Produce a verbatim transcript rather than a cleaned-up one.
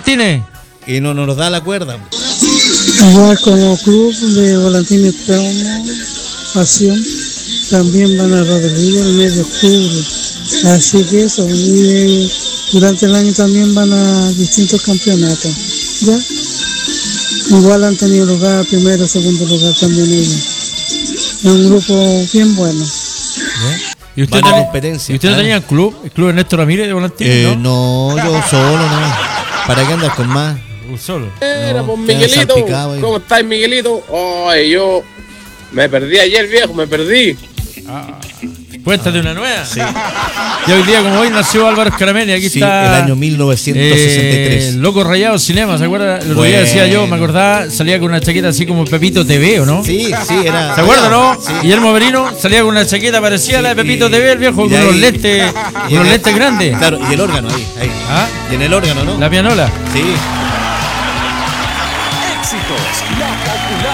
Volantines. Y no nos da la cuerda. Igual como club de Volantines Promo, Pasión, también van a Rodrigo el mes de octubre. Así que eso, y durante el año también van a distintos campeonatos. ¿Ya? Igual han tenido lugar, primero, segundo lugar también ellos. Es un grupo bien bueno. ¿Eh? ¿Y usted, Van a tenía, competencia. ¿y usted no ¿Ah? tenía club? ¿El club Ernesto Ramírez de Volantines? Eh, ¿no? no, yo solo, no. ¿Para qué andas con más? Un solo. Era, No, pues quedan Miguelito, salpicados ahí. ¿cómo estás, Miguelito? Ay, yo me perdí ayer, viejo, me perdí. Ah, cuéntate una nueva. Sí. Y hoy día, como hoy, nació Álvaro Escarameni. Aquí Sí, está. el año mil novecientos sesenta y tres. Eh, Loco Rayado Cinema, ¿se acuerda? El otro Bueno. día decía yo, me acordaba, salía con una chaqueta así como Pepito T V, ¿o no? Sí, sí, era. ¿Se acuerdan, no? Sí. Guillermo Merino salía con una chaqueta parecida a la de Pepito y- T V, el viejo, y con ahí- unos lentes, y unos en el- lentes grandes. Claro, y el órgano ahí, ahí. ¿Ah? Y en el órgano, ¿no? La pianola. Sí. Éxitos, la popular.